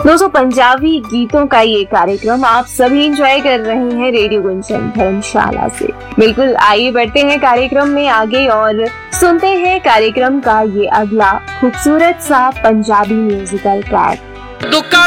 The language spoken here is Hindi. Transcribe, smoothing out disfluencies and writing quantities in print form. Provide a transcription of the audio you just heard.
दोस्तों, पंजाबी गीतों का ये कार्यक्रम आप सभी एंजॉय कर रहे हैं रेडियो गुंजन धर्मशाला से। बिल्कुल, आइए बढ़ते हैं कार्यक्रम में आगे और सुनते हैं कार्यक्रम का ये अगला खूबसूरत सा पंजाबी म्यूजिकल ट्रैक।